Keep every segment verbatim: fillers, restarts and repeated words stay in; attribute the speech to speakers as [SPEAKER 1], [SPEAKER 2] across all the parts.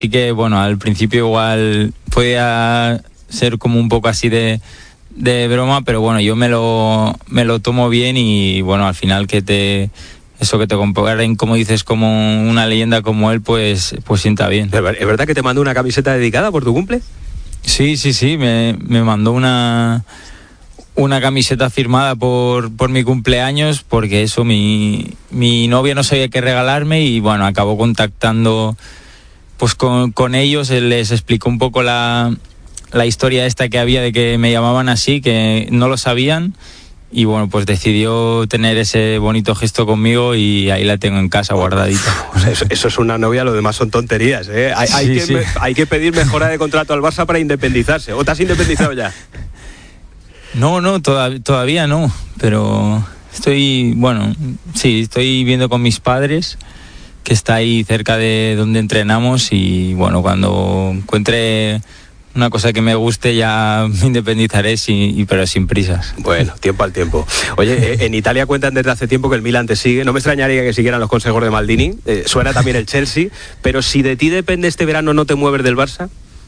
[SPEAKER 1] Así que bueno, al principio igual podía ser como un poco así de, de broma, pero bueno, yo me lo, me lo tomo bien y bueno, al final que te... eso que te comparen, como dices, como una leyenda como él, pues, pues sienta bien.
[SPEAKER 2] ¿Es verdad que te mandó una camiseta dedicada por tu cumple?
[SPEAKER 1] Sí, sí, sí, me, me mandó una, una camiseta firmada por, por mi cumpleaños, porque eso, mi, mi novia no sabía qué regalarme y bueno, acabó contactando pues con, con ellos, él les explicó un poco la, la historia esta que había de que me llamaban así, que no lo sabían. Y bueno, pues decidió tener ese bonito gesto conmigo y ahí la tengo en casa guardadita.
[SPEAKER 2] O sea, eso, eso es una novia, lo demás son tonterías, ¿eh? Hay, hay,
[SPEAKER 1] sí,
[SPEAKER 2] que,
[SPEAKER 1] sí.
[SPEAKER 2] me, hay que pedir mejora de contrato al Barça para independizarse. ¿O te has independizado ya?
[SPEAKER 1] No, no, toda, todavía no, pero estoy, bueno, sí, estoy viendo con mis padres, que está ahí cerca de donde entrenamos y bueno, cuando encuentre una cosa que me guste ya me independizaré, sí, y, pero sin prisas.
[SPEAKER 2] Bueno, tiempo al tiempo. Oye, en Italia cuentan desde hace tiempo que el Milan te sigue. No me extrañaría que siguieran los consejos de Maldini. Eh, suena también el Chelsea. Pero si de ti depende este verano, ¿no te mueves del Barça?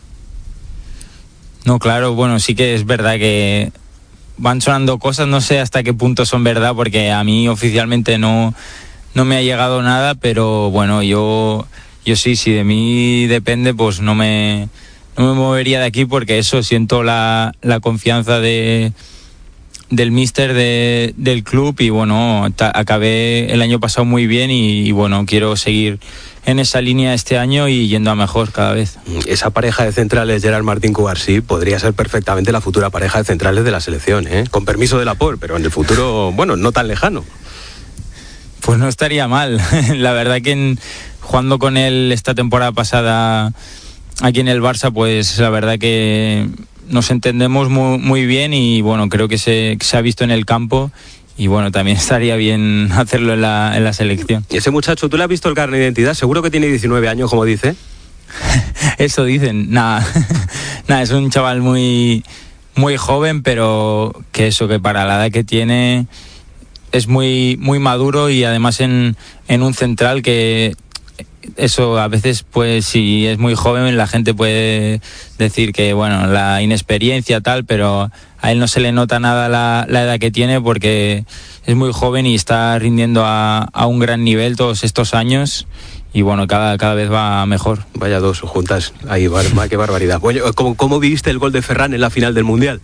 [SPEAKER 1] No, claro, bueno, sí que es verdad que van sonando cosas, no sé hasta qué punto son verdad, porque a mí oficialmente no, no me ha llegado nada, pero bueno, yo, yo sí, si de mí depende, pues no me... no me movería de aquí porque eso, siento la, la confianza de, del míster de, del club y bueno, ta, acabé el año pasado muy bien y, y bueno, quiero seguir en esa línea este año y yendo a mejor cada vez.
[SPEAKER 2] Esa pareja de centrales, Gerard Martín Cubarsí, podría ser perfectamente la futura pareja de centrales de la selección, ¿eh? Con permiso de Laporte, pero en el futuro, bueno, no tan lejano.
[SPEAKER 1] Pues no estaría mal. La verdad que en, jugando con él esta temporada pasada aquí en el Barça, pues la verdad que nos entendemos muy, muy bien y bueno, creo que se, que se ha visto en el campo y bueno, también estaría bien hacerlo en la, en la selección.
[SPEAKER 2] Y ese muchacho, ¿tú le has visto el carnet de identidad? Seguro que tiene diecinueve años, como dice.
[SPEAKER 1] Eso dicen, nada, nada, es un chaval muy, muy joven, pero que eso, que para la edad que tiene es muy, muy maduro y además en, en un central que... eso a veces, pues si es muy joven la gente puede decir que bueno, la inexperiencia tal, pero a él no se le nota nada la, la edad que tiene porque es muy joven y está rindiendo a, a un gran nivel todos estos años y bueno, cada, cada vez va mejor.
[SPEAKER 2] Vaya dos juntas, ahí, bar, qué barbaridad. Bueno, ¿cómo, ¿cómo viviste el gol de Ferran en la final del Mundial?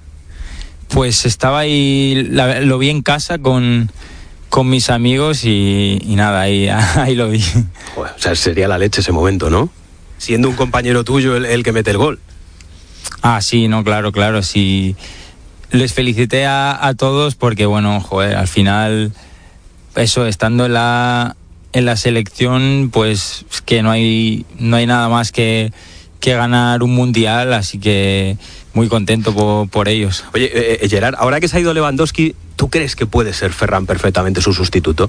[SPEAKER 1] Pues estaba ahí, la, lo vi en casa con... con mis amigos y, y nada, ahí, ahí lo vi.
[SPEAKER 2] Joder, o sea, sería la leche ese momento, ¿no? Siendo un compañero tuyo el, el que mete el gol.
[SPEAKER 1] Ah, sí, no, claro, claro, sí. Les felicité a, a todos porque, bueno, joder, al final, eso, estando en la, en la selección, pues que no hay, no hay nada más que, que ganar un mundial, así que muy contento por, por ellos.
[SPEAKER 2] Oye, eh, Gerard, ahora que se ha ido Lewandowski, ¿tú crees que puede ser Ferran perfectamente su sustituto?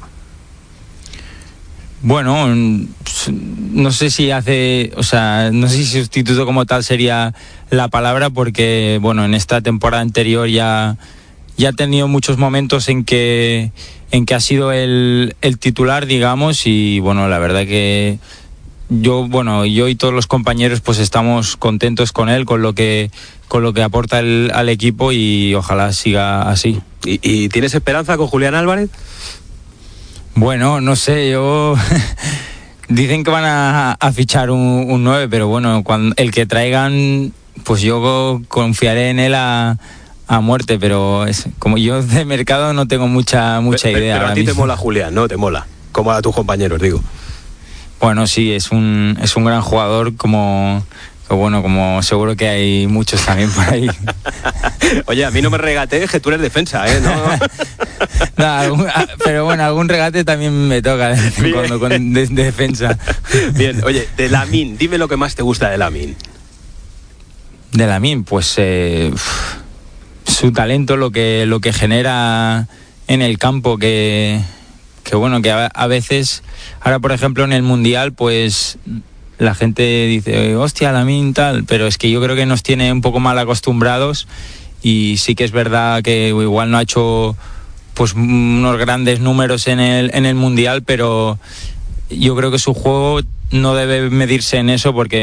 [SPEAKER 1] Bueno, no sé si hace, o sea, no sé si sustituto como tal sería la palabra, porque bueno, en esta temporada anterior ya, ya ha tenido muchos momentos en que, en que ha sido el, el titular, digamos, y bueno, la verdad que yo, bueno, yo y todos los compañeros pues estamos contentos con él, con lo que, con lo que aporta el, al equipo y ojalá siga así.
[SPEAKER 2] ¿Y, y tienes esperanza con Julián Álvarez?
[SPEAKER 1] Bueno, no sé, yo... dicen que van a, a fichar un, un nueve, pero bueno, cuando el que traigan, pues yo confiaré en él a, a muerte, pero es, como yo de mercado no tengo mucha mucha
[SPEAKER 2] pero,
[SPEAKER 1] idea.
[SPEAKER 2] Pero a ti
[SPEAKER 1] mismo.
[SPEAKER 2] te mola Julián, ¿no? Te mola, como a tus compañeros, digo.
[SPEAKER 1] Bueno, sí, es un, es un gran jugador, como... bueno, como seguro que hay muchos también por ahí.
[SPEAKER 2] Oye, a mí no me regatees, que tú eres defensa, ¿eh? No,
[SPEAKER 1] no, algún, pero bueno, algún regate también me toca de vez en cuando con de, de defensa.
[SPEAKER 2] Bien, oye, de Lamine, dime lo que más te gusta de Lamine.
[SPEAKER 1] De Lamine, pues eh, su talento, lo que, lo que genera en el campo, que, que bueno, que a, a veces, ahora por ejemplo en el Mundial, pues... la gente dice, hostia, Lamine tal, pero es que yo creo que nos tiene un poco mal acostumbrados y sí que es verdad que igual no ha hecho pues unos grandes números en el, en el Mundial, pero yo creo que su juego no debe medirse en eso porque